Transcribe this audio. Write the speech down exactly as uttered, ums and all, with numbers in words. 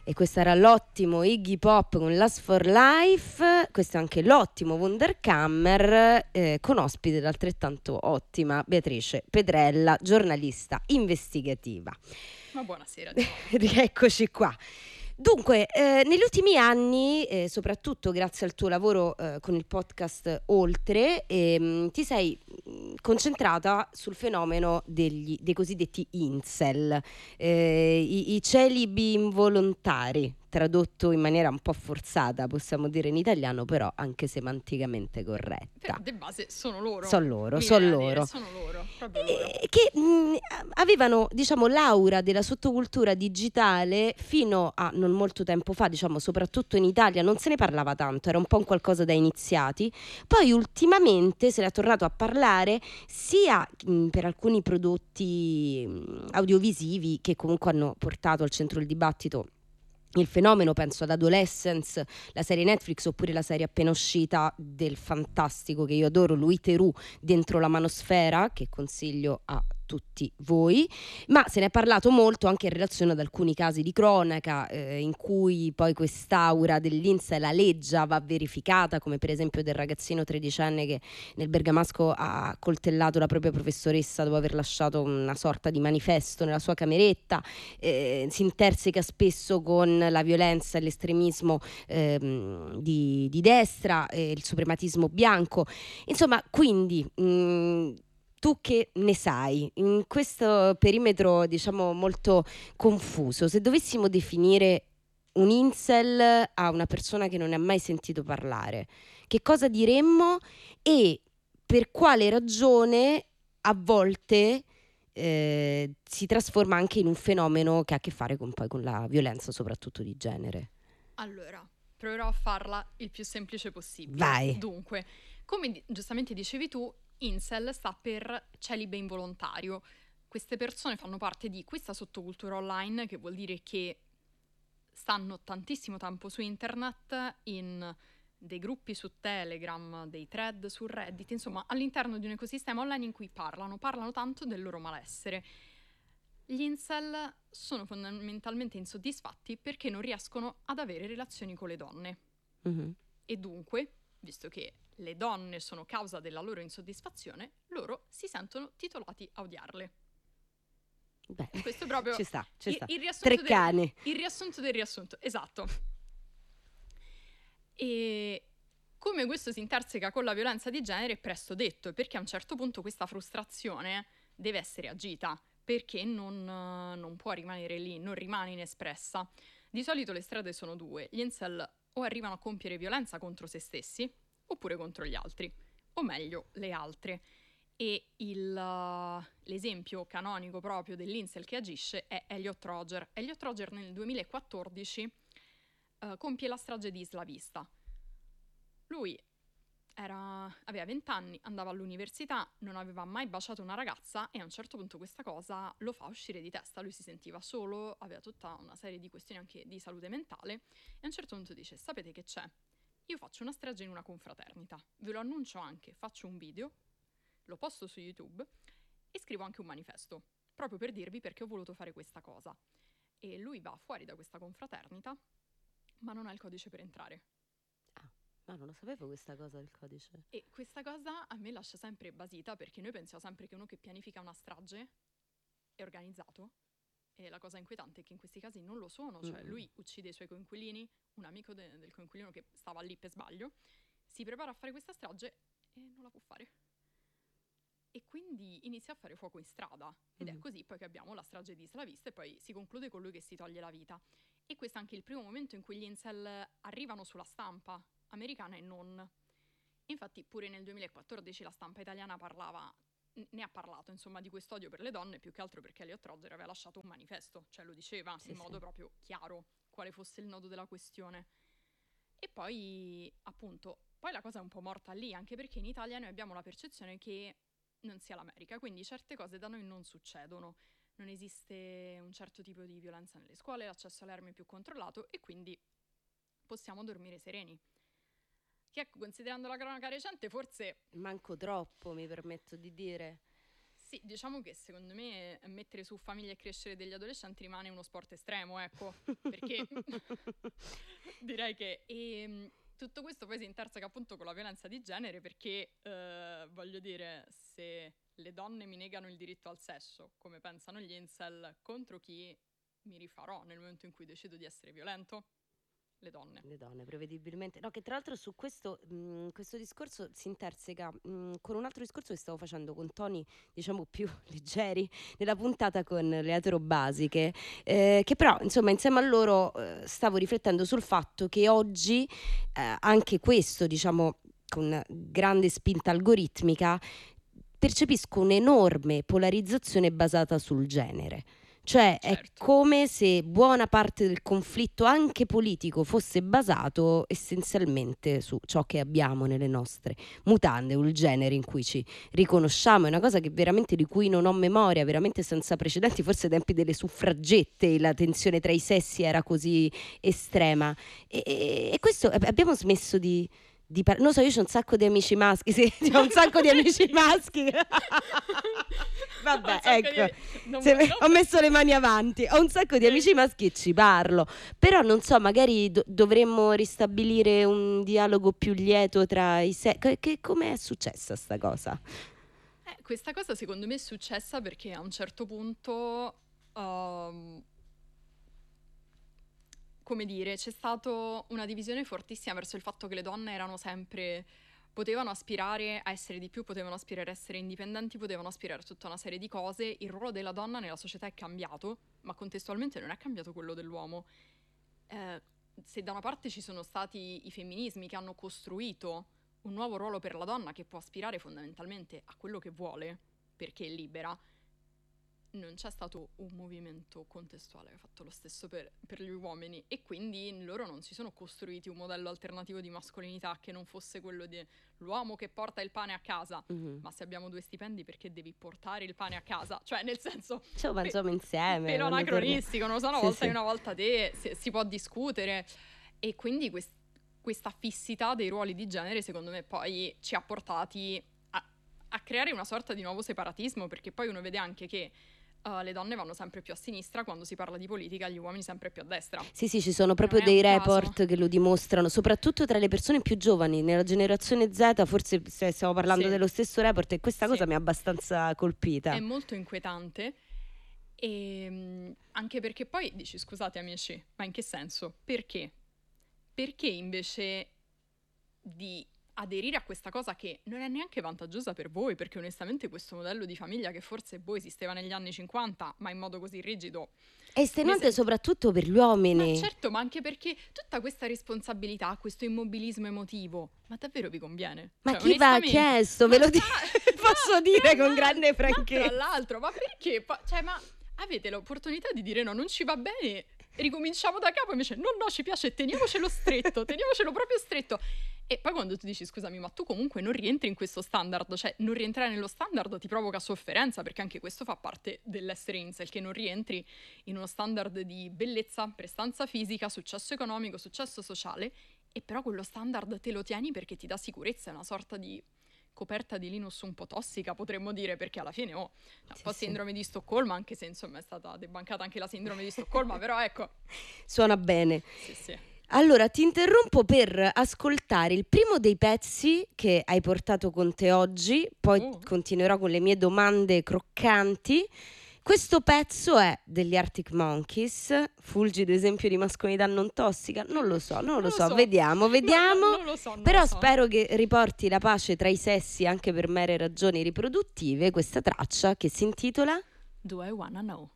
E questo era l'ottimo Iggy Pop con Last for Life. Questo è anche l'ottimo Wunderkammer, eh, con ospite l'altrettanto ottima Beatrice Pedrella, giornalista investigativa. Ma buonasera di nuovo. Rieccoci qua. Dunque, eh, negli ultimi anni, eh, soprattutto grazie al tuo lavoro eh, con il podcast Oltre, ehm, ti sei mh, concentrata sul fenomeno degli, dei cosiddetti incel, eh, i, i celibi involontari, tradotto in maniera un po' forzata, possiamo dire in italiano, però anche semanticamente corretta. Però de base sono loro. Sono loro, Mi sono viene a dire, loro. sono loro, proprio loro. Eh, che mh, avevano, diciamo, l'aura della sottocultura digitale fino a non molto tempo fa, diciamo, soprattutto in Italia non se ne parlava tanto, era un po' un qualcosa da iniziati. Poi ultimamente se ne è tornato a parlare sia mh, per alcuni prodotti mh, audiovisivi che comunque hanno portato al centro del dibattito il fenomeno, penso ad Adolescence, la serie Netflix, oppure la serie appena uscita del fantastico, che io adoro, Louis Theroux, Dentro la manosfera, che consiglio a tutti voi. Ma se ne è parlato molto anche in relazione ad alcuni casi di cronaca eh, in cui poi quest'aura dell'incel aleggia, va verificata, come per esempio del ragazzino tredicenne che nel Bergamasco ha coltellato la propria professoressa dopo aver lasciato una sorta di manifesto nella sua cameretta. Eh, si interseca spesso con la violenza e l'estremismo ehm, di, di destra e il suprematismo bianco. Insomma, quindi mh, tu che ne sai in questo perimetro, diciamo, molto confuso, se dovessimo definire un incel a una persona che non ne ha mai sentito parlare, che cosa diremmo e per quale ragione a volte eh, si trasforma anche in un fenomeno che ha a che fare con, poi, con la violenza, soprattutto di genere? Allora, proverò a farla il più semplice possibile. Vai. Dunque, come di- giustamente dicevi tu, incel sta per celibe involontario. Queste persone fanno parte di questa sottocultura online, che vuol dire che stanno tantissimo tempo su internet, in dei gruppi su Telegram, dei thread su Reddit, insomma all'interno di un ecosistema online in cui parlano, parlano tanto del loro malessere. Gli incel sono fondamentalmente insoddisfatti perché non riescono ad avere relazioni con le donne. Mm-hmm. E dunque, visto che le donne sono causa della loro insoddisfazione, loro si sentono titolati a odiarle. Beh, questo è proprio ci sta, ci il, sta. il riassunto del, Treccani. il riassunto del riassunto, esatto. E come questo si interseca con la violenza di genere è presto detto, perché a un certo punto questa frustrazione deve essere agita, perché non, non può rimanere lì, non rimane inespressa. Di solito le strade sono due: gli incel o arrivano a compiere violenza contro se stessi, oppure contro gli altri, o meglio, le altre. E il, uh, l'esempio canonico proprio dell'incel che agisce è Elliot Rodger. Elliot Rodger nel duemilaquattordici uh, compie la strage di Isla Vista. Lui era, aveva venti anni, andava all'università, non aveva mai baciato una ragazza e a un certo punto questa cosa lo fa uscire di testa. Lui si sentiva solo, aveva tutta una serie di questioni anche di salute mentale e a un certo punto dice: sapete che c'è? Io faccio una strage in una confraternita, ve lo annuncio anche, faccio un video, lo posto su YouTube e scrivo anche un manifesto, proprio per dirvi perché ho voluto fare questa cosa. E lui va fuori da questa confraternita, ma non ha il codice per entrare. Ah, ma non lo sapevo questa cosa del codice. E questa cosa a me lascia sempre basita, perché noi pensiamo sempre che uno che pianifica una strage è organizzato, e la cosa inquietante è che in questi casi non lo sono. Cioè Mm. lui uccide i suoi coinquilini, un amico de- del coinquilino che stava lì per sbaglio, si prepara a fare questa strage e non la può fare. E quindi inizia a fare fuoco in strada. Ed Mm. è così poi che abbiamo la strage di Isla Vista e poi si conclude con lui che si toglie la vita. E questo è anche il primo momento in cui gli incel arrivano sulla stampa americana e non. Infatti pure nel duemilaquattordici la stampa italiana parlava, ne ha parlato insomma di quest'odio per le donne, più che altro perché Elliot Rodger aveva lasciato un manifesto, cioè lo diceva Sì, in modo sì. proprio chiaro quale fosse il nodo della questione. E poi appunto, poi la cosa è un po' morta lì, anche perché in Italia noi abbiamo la percezione che non sia l'America, quindi certe cose da noi non succedono. Non esiste un certo tipo di violenza nelle scuole, l'accesso alle armi è più controllato e quindi possiamo dormire sereni. Che, considerando la cronaca recente, forse Manco troppo, mi permetto di dire. Sì, diciamo che secondo me mettere su famiglia e crescere degli adolescenti rimane uno sport estremo, ecco, perché direi che e, tutto questo poi si interseca appunto con la violenza di genere perché, eh, voglio dire, se le donne mi negano il diritto al sesso, come pensano gli incel, contro chi mi rifarò nel momento in cui decido di essere violento? Le donne. Le donne, prevedibilmente. No, che tra l'altro su questo, mh, questo discorso si interseca mh, con un altro discorso che stavo facendo con toni, diciamo, più leggeri nella puntata con le eterobasiche, eh, che però, insomma, insieme a loro eh, stavo riflettendo sul fatto che oggi eh, anche questo, diciamo, con grande spinta algoritmica, percepisco un'enorme polarizzazione basata sul genere. Cioè è Certo. come se buona parte del conflitto anche politico fosse basato essenzialmente su ciò che abbiamo nelle nostre mutande o il genere in cui ci riconosciamo. È una cosa che veramente di cui non ho memoria, veramente senza precedenti, forse ai tempi delle suffragette la tensione tra i sessi era così estrema. E, e- e questo eh, abbiamo smesso di... di par- non so, io ho un sacco di amici maschi, sì, ho un sacco di amici maschi. Vabbè, Un sacco ecco, di- non se- vuoi- non- ho messo le mani avanti. Ho un sacco di amici maschi e ci parlo. Però non so, magari do- dovremmo ristabilire un dialogo più lieto tra i se- che, che- Come è successa sta cosa? Eh, questa cosa secondo me è successa perché a un certo punto, um, come dire, c'è stata una divisione fortissima verso il fatto che le donne erano sempre, potevano aspirare a essere di più, potevano aspirare a essere indipendenti, potevano aspirare a tutta una serie di cose. Il ruolo della donna nella società è cambiato, ma contestualmente non è cambiato quello dell'uomo. Eh, se da una parte ci sono stati i femminismi che hanno costruito un nuovo ruolo per la donna che può aspirare fondamentalmente a quello che vuole, perché è libera, non c'è stato un movimento contestuale che ha fatto lo stesso per, per gli uomini e quindi loro non si sono costruiti un modello alternativo di mascolinità che non fosse quello dell'uomo che porta il pane a casa. Mhm. Ma se abbiamo due stipendi perché devi portare il pane a casa? Cioè nel senso... Ci mangiamo pe- insieme. Pelo quando anacronistico, non lo so, una Sì, volta sì. io, una volta te, si, si può discutere. E quindi quest- questa fissità dei ruoli di genere secondo me poi ci ha portati a, a creare una sorta di nuovo separatismo, perché poi uno vede anche che uh, le donne vanno sempre più a sinistra quando si parla di politica, gli uomini sempre più a destra. Sì, sì, ci sono proprio Non è dei un caso. report che lo dimostrano, soprattutto tra le persone più giovani, nella generazione Z, forse se- stiamo parlando Sì. dello stesso report e questa Sì. cosa mi ha abbastanza colpita. È molto inquietante. E mm, anche perché poi dici, scusate amici, ma in che senso? Perché? Perché invece di aderire a questa cosa che non è neanche vantaggiosa per voi, perché onestamente questo modello di famiglia che forse boh, esisteva negli anni cinquanta, ma in modo così rigido, È estenuante Mi se- soprattutto per gli ma uomini. certo, ma anche perché tutta questa responsabilità, questo immobilismo emotivo, ma davvero vi conviene? Ma Cioè, chi va onestamente- chiesto? Ve Ma lo dico, tra- posso ma dire tra con l'al- grande ma franchezza. tra l'altro, ma perché? Pa- cioè, ma avete l'opportunità di dire no, non ci va bene, ricominciamo da capo, invece no, no, ci piace, teniamocelo stretto, teniamocelo proprio stretto. E poi quando tu dici, scusami, ma tu comunque non rientri in questo standard, cioè non rientrare nello standard ti provoca sofferenza, perché anche questo fa parte dell'essere incel, che non rientri in uno standard di bellezza, prestanza fisica, successo economico, successo sociale, e però quello standard te lo tieni perché ti dà sicurezza, è una sorta di coperta di Linus un po' tossica, potremmo dire, perché alla fine, oh, un Sì, po' sì. sindrome di Stoccolma, anche se insomma è stata debancata anche la sindrome di Stoccolma, però ecco, Suona bene. sì sì. Allora, ti interrompo per ascoltare il primo dei pezzi che hai portato con te oggi, poi Oh. continuerò con le mie domande croccanti. Questo pezzo è degli Arctic Monkeys, fulgido esempio di mascolinità non tossica, non lo so, non lo so, vediamo, No, vediamo. no, non lo so, non Però lo so. spero che riporti la pace tra i sessi anche per mere ragioni riproduttive, questa traccia che si intitola Do I wanna know?